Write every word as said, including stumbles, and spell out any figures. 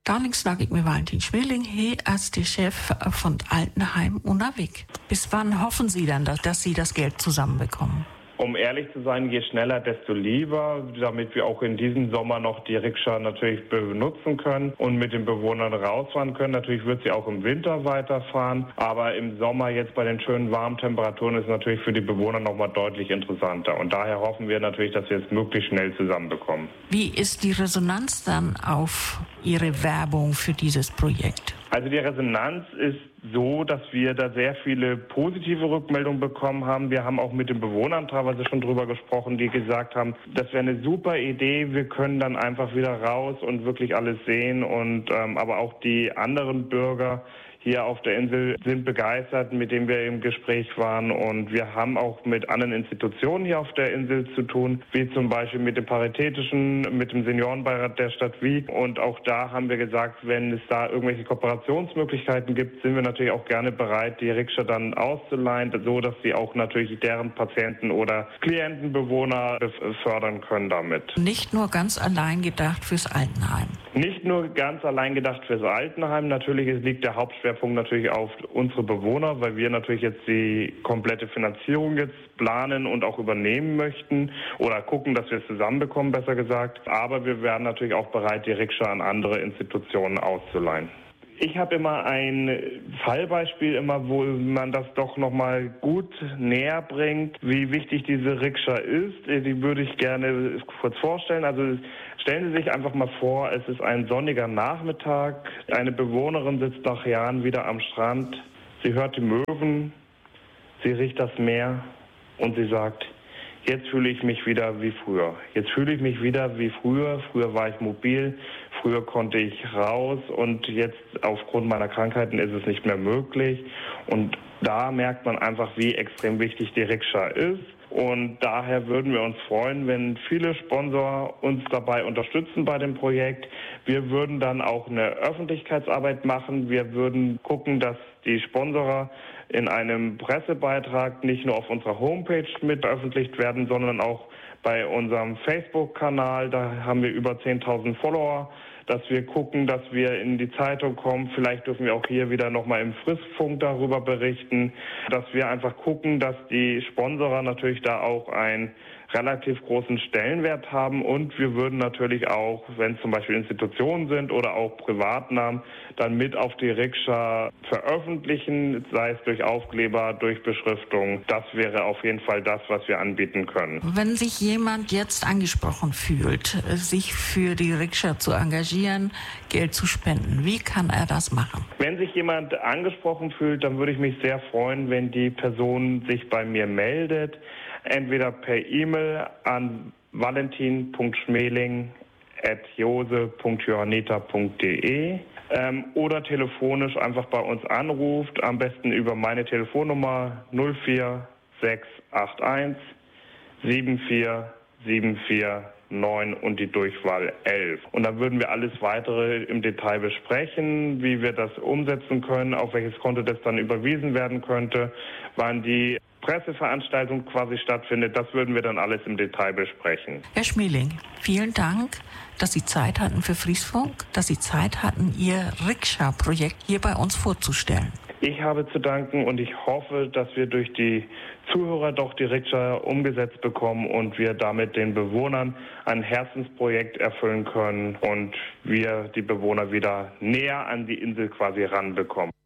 Dadelijk snap ik met Valentin Schmeling hier als der Chef von Altenheim unterwegs. Bis wann hoffen Sie dann, dass, dass Sie das Geld zusammenbekommen? Um ehrlich zu sein, je schneller, desto lieber, damit wir auch in diesem Sommer noch die Rikscha natürlich benutzen können und mit den Bewohnern rausfahren können. Natürlich wird sie auch im Winter weiterfahren, aber im Sommer jetzt bei den schönen warmen Temperaturen ist es natürlich für die Bewohner nochmal deutlich interessanter. Und daher hoffen wir natürlich, dass wir es möglichst schnell zusammenbekommen. Wie ist die Resonanz dann auf Ihre Werbung für dieses Projekt? Also die Resonanz ist so, dass wir da sehr viele positive Rückmeldungen bekommen haben. Wir haben auch mit den Bewohnern teilweise schon drüber gesprochen, die gesagt haben, das wäre eine super Idee, wir können dann einfach wieder raus und wirklich alles sehen. Und ähm, aber auch die anderen Bürger hier auf der Insel sind begeistert, mit denen wir im Gespräch waren. Und wir haben auch mit anderen Institutionen hier auf der Insel zu tun, wie zum Beispiel mit dem Paritätischen, mit dem Seniorenbeirat der Stadt Wiek. Und auch da haben wir gesagt, wenn es da irgendwelche Kooperationsmöglichkeiten gibt, sind wir natürlich auch gerne bereit, die Rikscha dann auszuleihen, so dass sie auch natürlich deren Patienten oder Klientenbewohner fördern können damit. Nicht nur ganz allein gedacht fürs Altenheim. Nicht nur ganz allein gedacht fürs Altenheim. Natürlich liegt der Hauptschwerpunkt natürlich auf unsere Bewohner, weil wir natürlich jetzt die komplette Finanzierung jetzt planen und auch übernehmen möchten oder gucken, dass wir es zusammenbekommen, besser gesagt. Aber wir wären natürlich auch bereit, die Rikscha an andere Institutionen auszuleihen. Ich habe immer ein Fallbeispiel, immer wo man das doch nochmal gut näher bringt, wie wichtig diese Rikscha ist. Die würde ich gerne kurz vorstellen. Also stellen Sie sich einfach mal vor, es ist ein sonniger Nachmittag. Eine Bewohnerin sitzt nach Jahren wieder am Strand. Sie hört die Möwen, sie riecht das Meer und sie sagt, jetzt fühle ich mich wieder wie früher. Jetzt fühle ich mich wieder wie früher. Früher war ich mobil, früher konnte ich raus und jetzt aufgrund meiner Krankheiten ist es nicht mehr möglich. Und da merkt man einfach, wie extrem wichtig die Rikscha ist. Und daher würden wir uns freuen, wenn viele Sponsoren uns dabei unterstützen bei dem Projekt. Wir würden dann auch eine Öffentlichkeitsarbeit machen. Wir würden gucken, dass die Sponsoren in einem Pressebeitrag nicht nur auf unserer Homepage mit veröffentlicht werden, sondern auch bei unserem Facebook-Kanal. Da haben wir über zehntausend Follower, dass wir gucken, dass wir in die Zeitung kommen. Vielleicht dürfen wir auch hier wieder nochmal im Friskfunk darüber berichten, dass wir einfach gucken, dass die Sponsoren natürlich da auch ein relativ großen Stellenwert haben und wir würden natürlich auch, wenn es zum Beispiel Institutionen sind oder auch Privatnamen, dann mit auf die Rikscha veröffentlichen, sei es durch Aufkleber, durch Beschriftung. Das wäre auf jeden Fall das, was wir anbieten können. Wenn sich jemand jetzt angesprochen fühlt, sich für die Rikscha zu engagieren, Geld zu spenden, wie kann er das machen? Wenn sich jemand angesprochen fühlt, dann würde ich mich sehr freuen, wenn die Person sich bei mir meldet. Entweder per E-Mail an valentin punkt schmeling at jose punkt johanniter punkt de ähm, oder telefonisch einfach bei uns anruft, am besten über meine Telefonnummer null vier sechs acht eins sieben vier sieben vier neun und die Durchwahl elf. Und dann würden wir alles Weitere im Detail besprechen, wie wir das umsetzen können, auf welches Konto das dann überwiesen werden könnte, wann die Presseveranstaltung quasi stattfindet. Das würden wir dann alles im Detail besprechen. Herr Schmeling, vielen Dank, dass Sie Zeit hatten für Friesfunk, dass Sie Zeit hatten, Ihr Rikscha-Projekt hier bei uns vorzustellen. Ich habe zu danken und ich hoffe, dass wir durch die Zuhörer doch die Rikscha umgesetzt bekommen und wir damit den Bewohnern ein Herzensprojekt erfüllen können und wir die Bewohner wieder näher an die Insel quasi ranbekommen.